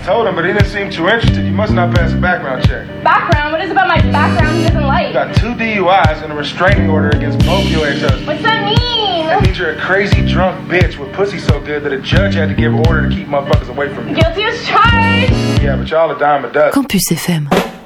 told him, but he didn't seem too interested. You must not pass a background check. Background? What is about my background he doesn't like? You got 2 DUIs and a restraining order against both your ex-husbands. What's that mean? That means you're a crazy drunk bitch with pussy so good that a judge had to give order to keep motherfuckers away from you. Guilty as charged! Yeah, but y'all a dime a dozen. Campus FM.